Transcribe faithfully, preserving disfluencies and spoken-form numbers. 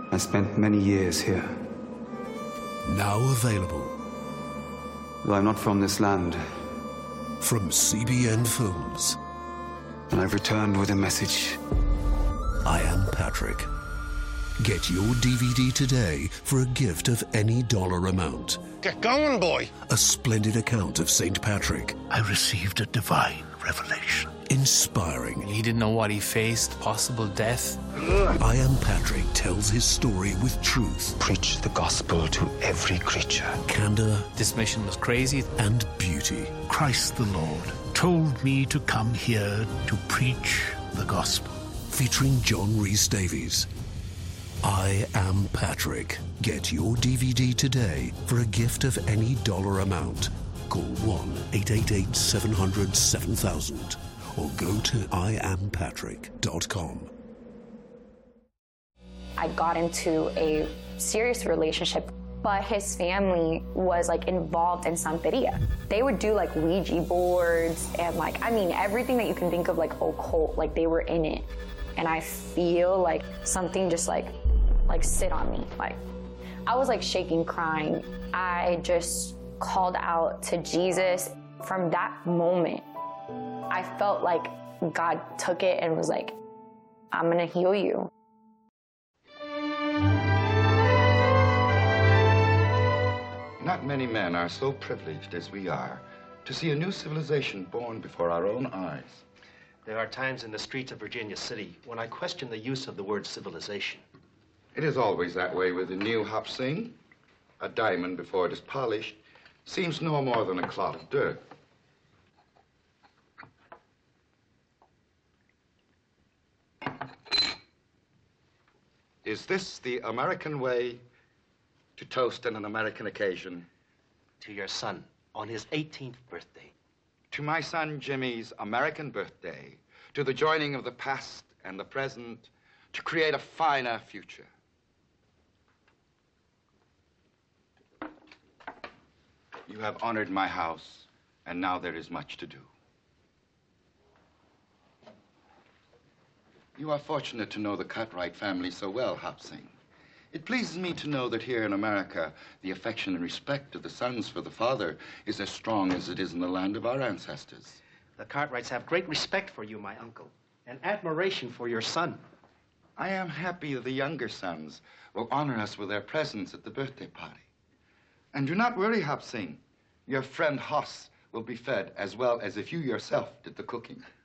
I spent many years here. Now available. Though I'm not from this land. From C B N Films. And I've returned with a message. I Am Patrick. Get your D V D today for a gift of any dollar amount. Get going, boy. A splendid account of Saint Patrick. I received a divine revelation. Inspiring. He didn't know what he faced, possible death. I Am Patrick tells his story with truth. Preach the gospel to every creature. Candor. This mission was crazy. And beauty. Christ the Lord told me to come here to preach the gospel. Featuring John Rhys Davies. I Am Patrick. Get your D V D today for a gift of any dollar amount. Call one eight eight eight, seven hundred, seven thousand or go to I am patrick dot com. I got into a serious relationship, but his family was like involved in Santeria. They would do like Ouija boards and like, I mean, everything that you can think of like occult, like they were in it. And I feel like something just like, like sit on me. Like I was like shaking, crying. I just called out to Jesus. From that moment, I felt like God took it and was like, I'm gonna heal you. Not many men are so privileged as we are to see a new civilization born before our own eyes. There are times in the streets of Virginia City when I question the use of the word civilization. It is always that way with the new Hop Sing. A diamond, before it is polished, seems no more than a clod of dirt. Is this the American way to toast on an American occasion? To your son, on his eighteenth birthday. To my son Jimmy's American birthday, to the joining of the past and the present, to create a finer future. You have honored my house, and now there is much to do. You are fortunate to know the Cartwright family so well, Hop Sing. It pleases me to know that here in America, the affection and respect of the sons for the father is as strong as it is in the land of our ancestors. The Cartwrights have great respect for you, my uncle, and admiration for your son. I am happy that the younger sons will honor us with their presence at the birthday party. And do not worry, Hop Sing. Your friend Hoss will be fed as well as if you yourself did the cooking.